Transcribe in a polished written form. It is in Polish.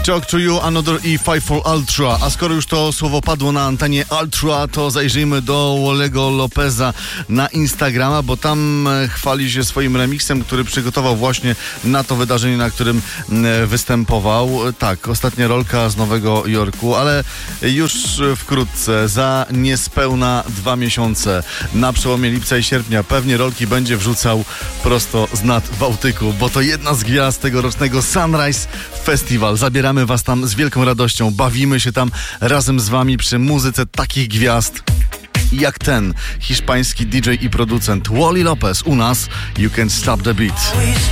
Talk to You, Another i Five for Ultra. A skoro już to słowo padło na antenie Ultra, to zajrzyjmy do Wolego Lopeza na Instagrama, bo tam chwali się swoim remixem, który przygotował właśnie na to wydarzenie, na którym występował. Tak, ostatnia rolka z Nowego Jorku, ale już wkrótce, za niespełna 2 miesiące, na przełomie lipca i sierpnia, pewnie rolki będzie wrzucał prosto z nad Bałtyku, bo to jedna z gwiazd tegorocznego Sunrise Festival. Zabieramy was tam z wielką radością, bawimy się tam razem z wami przy muzyce takich gwiazd jak ten hiszpański DJ i producent Wally Lopez u nas. You Can't Stop the Beat.